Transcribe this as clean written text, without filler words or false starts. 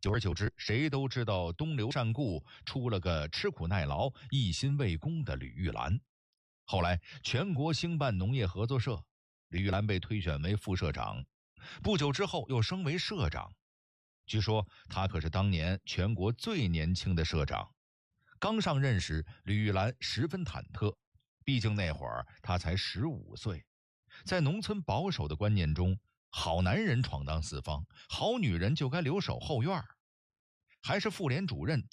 久而久之，谁都知道东流善顾，出了个吃苦耐劳、一心为公的吕玉兰。后来，全国兴办农业合作社，吕玉兰被推选为副社长，不久之后又升为社长。据说他可是当年全国最年轻的社长。刚上任时，吕玉兰十分忐忑，毕竟那会儿他才15岁。在农村保守的观念中，好男人闯荡四方，好女人就该留守后院。还是妇联主任